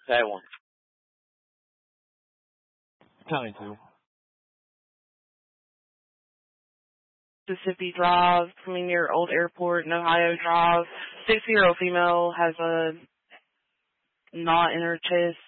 That one. County 2. Mississippi Drive, coming near Old Airport in Ohio Drive. 60-year-old female has a knot in her chest.